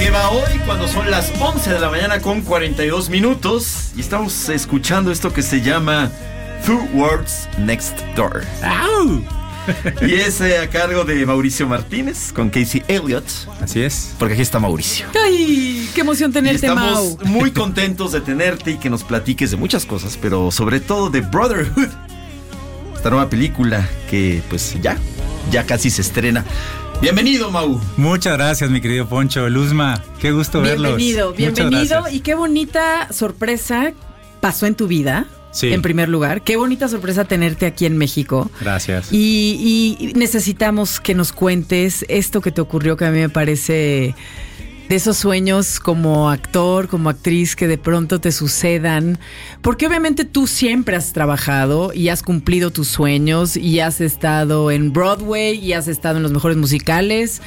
que va hoy cuando son las 11 de la mañana con 42 minutos y estamos escuchando esto que se llama Two Worlds Next Door. ¡Au! Y es a cargo de Mauricio Martínez con Casey Elliott. Así es. Porque aquí está Mauricio. ¡Ay! ¡Qué emoción tenerte, Mau! Estamos muy contentos de tenerte y que nos platiques de muchas cosas, pero sobre todo de Brotherhood. Esta nueva película que pues ya casi se estrena. Bienvenido, Mau. Muchas gracias, mi querido Poncho. Luzma, qué gusto verlos. Bienvenido. Y qué bonita sorpresa pasó en tu vida. Sí. En primer lugar, qué bonita sorpresa tenerte aquí en México. Gracias. Y necesitamos que nos cuentes esto que te ocurrió, que a mí me parece de esos sueños como actor, como actriz, que de pronto te sucedan. Porque obviamente tú siempre has trabajado y has cumplido tus sueños y has estado en Broadway y has estado en los mejores musicales,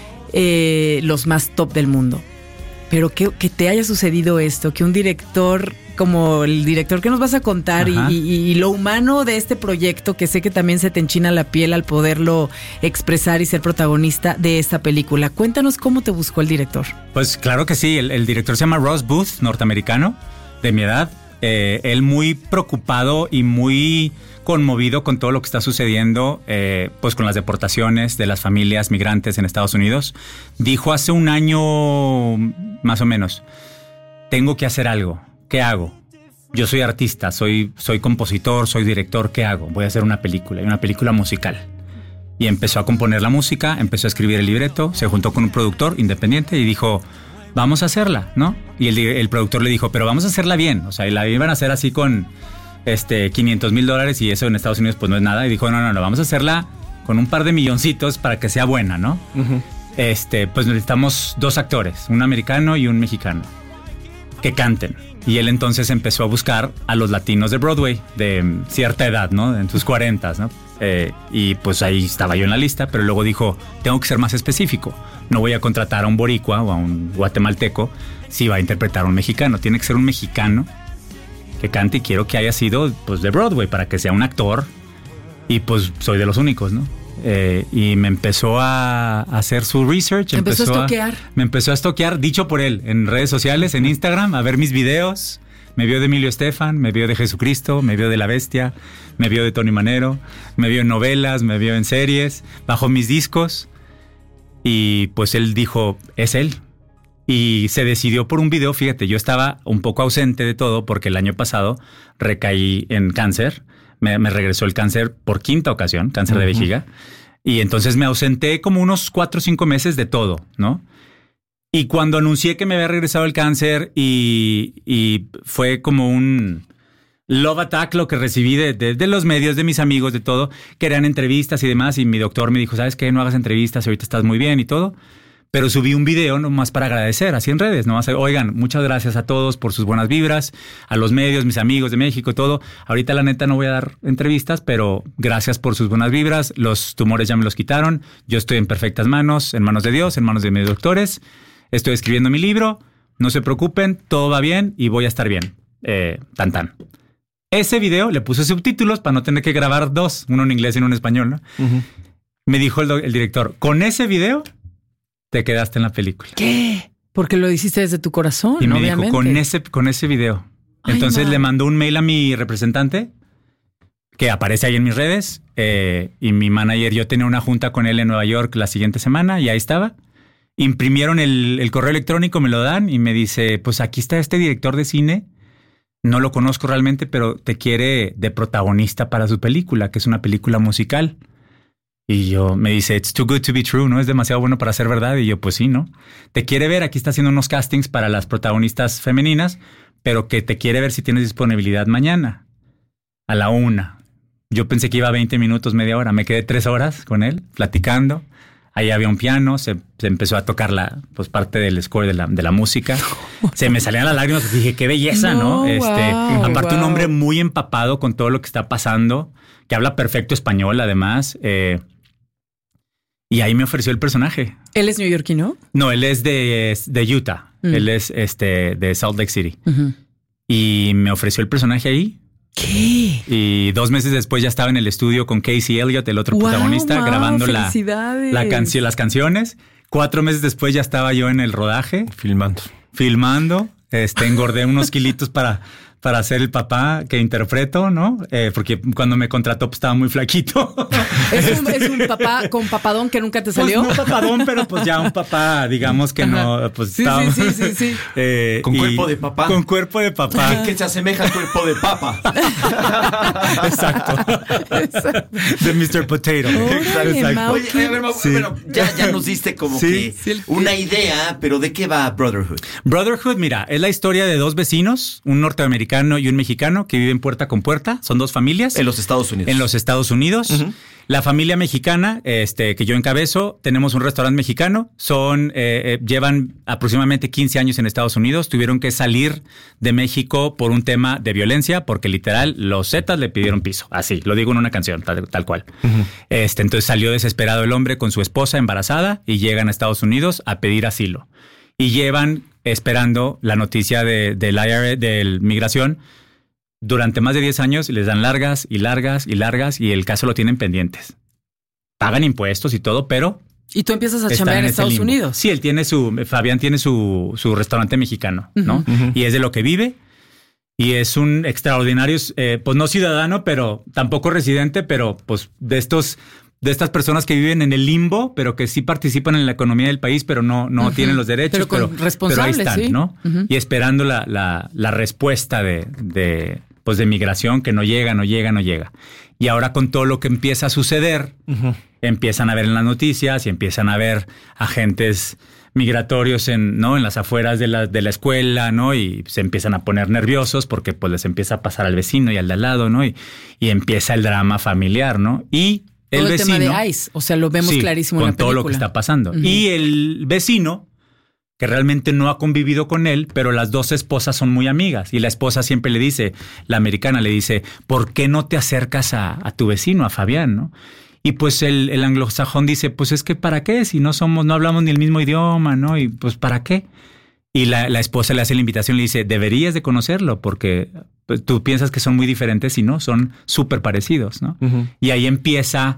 los más top del mundo. Pero que te haya sucedido esto, que un director como el director que nos vas a contar y lo humano de este proyecto, que sé que también se te enchina la piel al poderlo expresar y ser protagonista de esta película. Cuéntanos cómo te buscó el director. Pues claro que sí, el director se llama Ross Booth, norteamericano, de mi edad. Él muy preocupado y muy conmovido con todo lo que está sucediendo, pues con las deportaciones de las familias migrantes en Estados Unidos. Dijo hace un año más o menos, tengo que hacer algo. ¿Qué hago? Yo soy artista, soy compositor, soy director. ¿Qué hago? Voy a hacer una película musical. Y empezó a componer la música, empezó a escribir el libreto, se juntó con un productor independiente y dijo, vamos a hacerla, ¿no? Y el productor le dijo, pero vamos a hacerla bien. O sea, y la iban a hacer así con $500,000 y eso en Estados Unidos pues no es nada. Y dijo, no, vamos a hacerla con un par de milloncitos para que sea buena, ¿no? Uh-huh. Pues necesitamos 2 actores, un americano y un mexicano, que canten. Y él entonces empezó a buscar a los latinos de Broadway de cierta edad, ¿no? En sus 40s, ¿no? Y pues ahí estaba yo en la lista, pero luego dijo, tengo que ser más específico. No voy a contratar a un boricua o a un guatemalteco si va a interpretar a un mexicano. Tiene que ser un mexicano que cante y quiero que haya sido pues de Broadway para que sea un actor. Y pues soy de los únicos, ¿no? Y me empezó a hacer su research. Me empezó a estoquear, dicho por él, en redes sociales, en Instagram, a ver mis videos. Me vio de Emilio Estefan, me vio de Jesucristo, me vio de La Bestia, me vio de Tony Manero, me vio en novelas, me vio en series, bajó mis discos. Y pues él dijo, es él. Y se decidió por un video. Fíjate, yo estaba un poco ausente de todo porque el año pasado recaí en cáncer. Me regresó el cáncer por 5ª ocasión, cáncer de vejiga. Y entonces me ausenté como unos 4 o 5 meses de todo, ¿no? Y cuando anuncié que me había regresado el cáncer y fue como un love attack lo que recibí de los medios, de mis amigos, de todo, que eran entrevistas y demás. Y mi doctor me dijo, ¿sabes qué? No hagas entrevistas, ahorita estás muy bien y todo. Pero subí un video nomás para agradecer, así en redes, nomás, oigan, muchas gracias a todos por sus buenas vibras, a los medios, mis amigos de México, todo. Ahorita la neta no voy a dar entrevistas, pero gracias por sus buenas vibras, los tumores ya me los quitaron, yo estoy en perfectas manos, en manos de Dios, en manos de mis doctores, estoy escribiendo mi libro, no se preocupen, todo va bien y voy a estar bien, tan. Ese video le puse subtítulos para no tener que grabar 2, uno en inglés y uno en español, ¿no? Uh-huh. Me dijo el director, con ese video te quedaste en la película. ¿Qué? Porque lo hiciste desde tu corazón, y me obviamente. Dijo, con ese video. Ay, entonces le mandó un mail a mi representante, que aparece ahí en mis redes, y mi manager, yo tenía una junta con él en Nueva York la siguiente semana, y ahí estaba. Imprimieron el correo electrónico, me lo dan, y me dice, pues aquí está este director de cine, no lo conozco realmente, pero te quiere de protagonista para su película, que es una película musical. Y yo me dice, it's too good to be true, ¿no? Es demasiado bueno para ser verdad. Y yo, pues sí, ¿no? Te quiere ver, aquí está haciendo unos castings para las protagonistas femeninas, pero que te quiere ver si tienes disponibilidad mañana, a la 1. Yo pensé que iba 20 minutos, media hora. Me quedé 3 horas con él, platicando. Ahí había un piano, se empezó a tocar parte del score de la música. Se me salían las lágrimas, dije, qué belleza, ¿no? Aparte un hombre muy empapado con todo lo que está pasando, que habla perfecto español, además. Y ahí me ofreció el personaje. ¿Él es neoyorquino? No, él es de Utah. Él es de Salt Lake City. Uh-huh. Y me ofreció el personaje ahí. ¿Qué? Y 2 meses después ya estaba en el estudio con Casey Elliott, el otro protagonista, grabando las canciones. 4 meses después ya estaba yo en el rodaje. Filmando. Engordé unos kilitos para ser el papá que interpreto, ¿no? Porque cuando me contrató pues, estaba muy flaquito. ¿Es un papá con papadón que nunca te salió? Pues no papadón, pero pues ya un papá, digamos que no, pues sí, estaba... Sí. Con cuerpo de papá. Con cuerpo de papá. Que se asemeja al cuerpo de papa. Exacto. De Mr. Potato. Exacto. Oye, a ver, bueno, ya nos diste como que una idea, pero ¿de qué va Brotherhood? Brotherhood, mira, es la historia de 2 vecinos, un norteamericano y un mexicano que viven puerta con puerta. Son 2 familias. En los Estados Unidos. En los Estados Unidos. Uh-huh. La familia mexicana, que yo encabezo, tenemos un restaurante mexicano. Llevan aproximadamente 15 años en Estados Unidos. Tuvieron que salir de México por un tema de violencia, porque literal los Zetas le pidieron piso. Así, lo digo en una canción, tal cual. Uh-huh. Entonces salió desesperado el hombre con su esposa embarazada y llegan a Estados Unidos a pedir asilo. Y llevan esperando la noticia del IRS, de migración, durante más de 10 años, les dan largas y el caso lo tienen pendientes. Pagan impuestos y todo, pero... Y tú empiezas a chambear en Estados Unidos. Sí, Fabián tiene su restaurante mexicano, ¿no? Uh-huh. Y es de lo que vive. Y es un extraordinario, pues no ciudadano, pero tampoco residente, pero pues de estas personas que viven en el limbo, pero que sí participan en la economía del país, pero no uh-huh. tienen los derechos. Pero ahí están, ¿sí? ¿No? Uh-huh. Y esperando la respuesta de migración que no llega. Y ahora con todo lo que empieza a suceder, uh-huh. empiezan a ver en las noticias y empiezan a ver agentes migratorios en las afueras de la escuela, ¿no? Y se empiezan a poner nerviosos porque pues les empieza a pasar al vecino y al de al lado, ¿no? Y empieza el drama familiar, ¿no? Y todo el vecino, tema de ICE, o sea, lo vemos clarísimo en la película. Con todo lo que está pasando. Uh-huh. Y el vecino, que realmente no ha convivido con él, pero las 2 esposas son muy amigas. Y la esposa siempre le dice, la americana le dice, ¿por qué no te acercas a tu vecino, a Fabián, no? Y pues el anglosajón dice, pues es que ¿para qué? Si no hablamos ni el mismo idioma, ¿no? Y pues ¿para qué? Y la esposa le hace la invitación, le dice, deberías de conocerlo porque pues, tú piensas que son muy diferentes y no, son súper parecidos, ¿no? Uh-huh. Y ahí empieza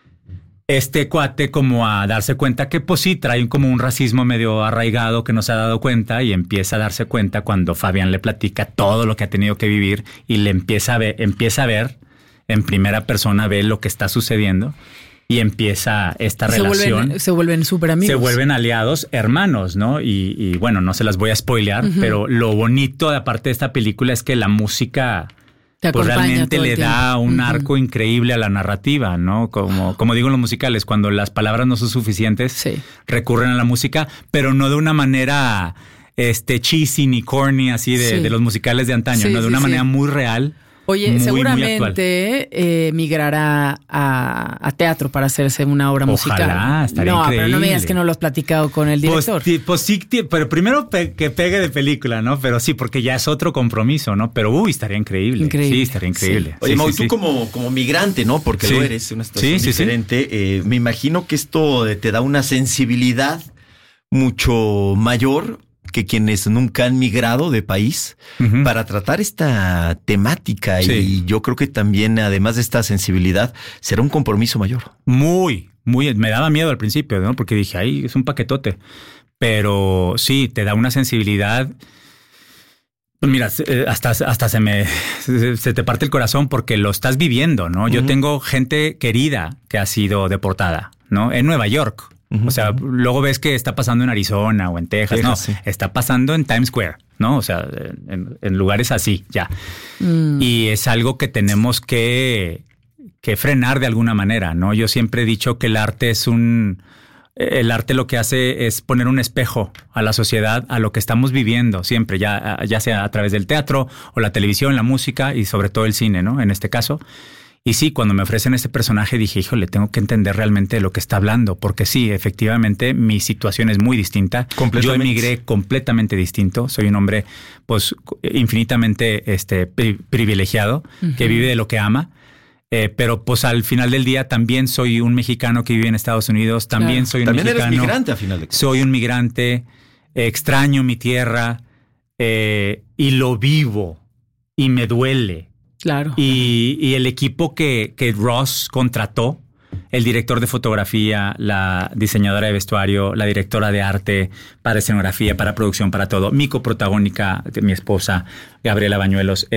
este cuate como a darse cuenta que pues sí, trae como un racismo medio arraigado que no se ha dado cuenta y empieza a darse cuenta cuando Fabián le platica todo lo que ha tenido que vivir y le empieza a ver en primera persona, ve lo que está sucediendo. Y empieza esta relación. Se vuelven súper amigos. Se vuelven aliados, hermanos, ¿no? Y bueno, no se las voy a spoilear, uh-huh. pero lo bonito, aparte de esta película, es que la música pues realmente le da un arco uh-huh. increíble a la narrativa, ¿no? Como digo en los musicales, cuando las palabras no son suficientes, sí. recurren a la música, pero no de una manera cheesy ni corny, así de los musicales de antaño, ¿no? De una manera muy real. Oye, seguramente migrará a teatro para hacerse una obra musical. Ojalá, estaría increíble. Pero no me digas que no lo has platicado con el director. Pues sí, pero primero que pegue de película, ¿no? Pero sí, porque ya es otro compromiso, ¿no? Pero estaría increíble. Sí, estaría increíble. Sí. Oye, Mau, tú como migrante, ¿no? Porque lo eres, una situación diferente. Me imagino que esto te da una sensibilidad mucho mayor que quienes nunca han migrado de país uh-huh. para tratar esta temática. Sí. Y yo creo que también, además de esta sensibilidad, será un compromiso mayor. Muy. Me daba miedo al principio, ¿no? Porque dije, ay, es un paquetote. Pero sí, te da una sensibilidad. Pues mira, hasta se te parte el corazón porque lo estás viviendo, ¿no? Uh-huh. Yo tengo gente querida que ha sido deportada, ¿no? En Nueva York. Uh-huh. O sea, luego ves que está pasando en Arizona o en Texas. No, sí. Está pasando en Times Square, ¿no? O sea, en lugares así, ya. Y es algo que tenemos que frenar de alguna manera, ¿no? Yo siempre he dicho que el arte el arte lo que hace es poner un espejo a la sociedad, a lo que estamos viviendo siempre, ya sea a través del teatro o la televisión, la música y sobre todo el cine, ¿no? En este caso. Y sí, cuando me ofrecen este personaje dije, híjole, tengo que entender realmente de lo que está hablando, porque sí, efectivamente, mi situación es muy distinta. Yo emigré completamente distinto. Soy un hombre, pues, infinitamente privilegiado, uh-huh. que vive de lo que ama. Pero pues al final del día también soy un mexicano que vive en Estados Unidos. También soy un mexicano. También eres migrante, a final de cuentas. Soy un migrante, extraño mi tierra y lo vivo y me duele. Claro. Y el equipo que Ross contrató el director de fotografía, la diseñadora de vestuario, la directora de arte, para escenografía, para producción, para todo. Mi coprotagónica, mi esposa, Gabriela Bañuelos,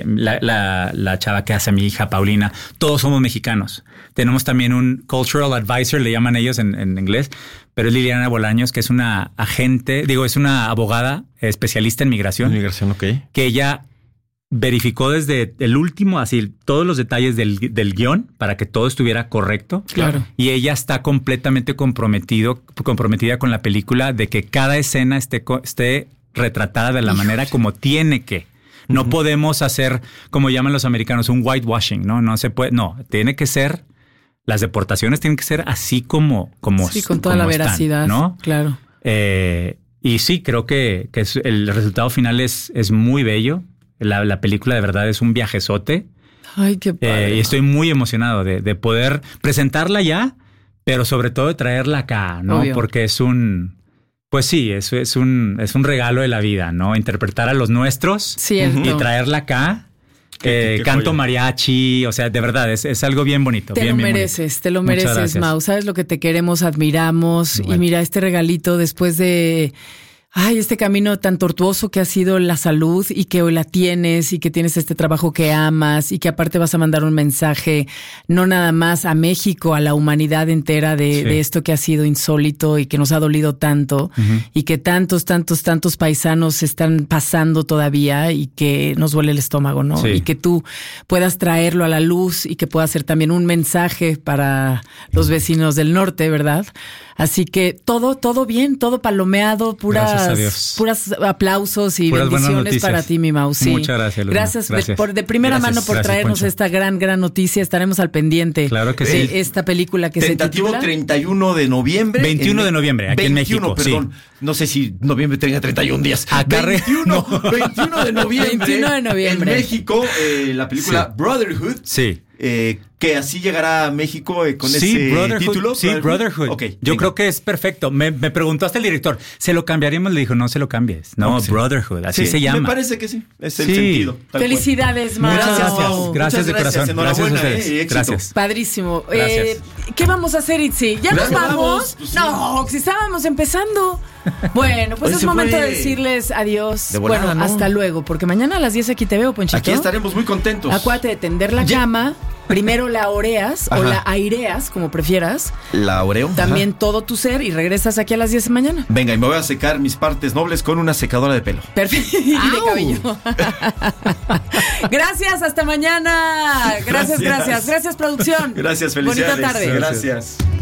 la chava que hace a mi hija, Paulina. Todos somos mexicanos. Tenemos también un cultural advisor, le llaman ellos en inglés, pero es Liliana Bolaños, que es una es una abogada especialista en migración. Migración, ok. Que ella verificó desde el último, así, todos los detalles del guión para que todo estuviera correcto. Claro. Y ella está completamente comprometida con la película de que cada escena esté retratada de la manera como tiene que. No podemos hacer, como llaman los americanos, un whitewashing, ¿no? No se puede, no, tiene que ser, las deportaciones tienen que ser así como sí, con toda la veracidad, están, ¿no? Claro. Y sí, creo que el resultado final es muy bello. La película de verdad es un viajezote. Ay, qué padre. Y estoy muy emocionado de poder presentarla ya, pero sobre todo de traerla acá, ¿no? Obvio. Porque es un regalo de la vida, ¿no? Interpretar a los nuestros y traerla acá. Canto mariachi, o sea, de verdad, es algo bien bonito. Te lo mereces, Mau. Sabes lo que te queremos, admiramos. Bueno. Y mira, este regalito después de... este camino tan tortuoso que ha sido la salud y que hoy la tienes y que tienes este trabajo que amas y que aparte vas a mandar un mensaje no nada más a México, a la humanidad entera de esto que ha sido insólito y que nos ha dolido tanto y que tantos paisanos están pasando todavía y que nos duele el estómago, ¿no? Sí. Y que tú puedas traerlo a la luz y que pueda ser también un mensaje para los vecinos del norte, ¿verdad? Así que todo bien, todo palomeado, puras aplausos y bendiciones para ti, mi Mau. Sí. Muchas gracias, Luna. Gracias de primera mano por traernos Poncho. Esta gran noticia. Estaremos al pendiente de esta película que tentativo se titula 31 de noviembre. 21 de noviembre, aquí en México. Perdón. Sí. No sé si noviembre tenga 31 días. 21 de noviembre. En México, la película Brotherhood. Sí. Que así llegará a México con ese título. Sí, Brotherhood. Okay, yo creo que es perfecto. Me preguntó hasta el director, ¿se lo cambiaríamos? Le dijo, no se lo cambies. No, Brotherhood, así se llama. Me parece que sí, es el sentido. Felicidades, Mau. Muchas gracias. Gracias de corazón. Gracias a ustedes. Gracias. Padrísimo. Gracias. ¿Qué vamos a hacer, Itzi? ¿Ya nos vamos? Pues sí. No, si estábamos empezando. Bueno, pues es momento de decirles adiós. Volada, ¿no? Hasta luego, porque mañana a las 10 aquí te veo, Ponchito. Aquí estaremos muy contentos. Acuérdate de tender la cama. Primero la oreas o la aireas, como prefieras. La oreo. También todo tu ser y regresas aquí a las 10 de mañana. Venga, y me voy a secar mis partes nobles con una secadora de pelo. Perfecto. Y de cabello. Gracias, hasta mañana. Gracias, producción. Gracias, felicidades. Bonita tarde. Gracias.